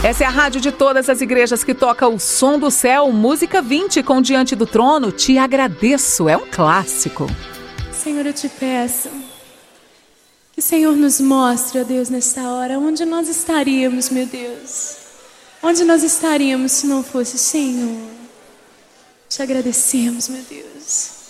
Essa é a rádio de todas as igrejas que toca o som do céu. Música 20 com Diante do Trono. Te agradeço, é um clássico. Senhor, eu te peço que o Senhor nos mostre, ó Deus, nesta hora, onde nós estaríamos, meu Deus. Onde nós estaríamos se não fosse o Senhor. Te agradecemos, meu Deus.